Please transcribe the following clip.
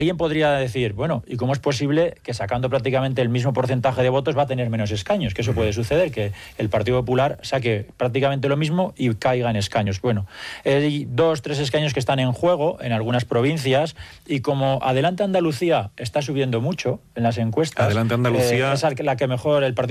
Alguien podría decir, bueno, ¿y cómo es posible que sacando prácticamente el mismo porcentaje de votos va a tener menos escaños? Que eso puede suceder, que el Partido Popular saque prácticamente lo mismo y caiga en escaños. Bueno, hay 2-3 escaños que están en juego en algunas provincias, y como Adelante Andalucía está subiendo mucho en las encuestas, Adelante Andalucía es la que mejor el Partido